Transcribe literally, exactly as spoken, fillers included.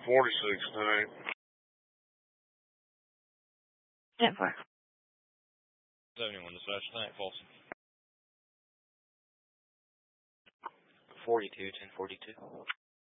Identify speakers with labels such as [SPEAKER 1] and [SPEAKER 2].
[SPEAKER 1] forty-six tonight.
[SPEAKER 2] ten four.
[SPEAKER 3] seventy-one dispatch tonight, Folsom.
[SPEAKER 4] forty-two, ten forty-two.